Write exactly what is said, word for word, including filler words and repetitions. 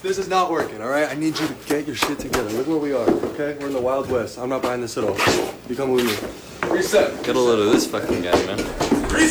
This is not working, all right? I need you to get your shit together. Look where we are, okay? We're in the Wild West. I'm not buying this at all. You come with me. Reset. Get a load of this fucking guy, man.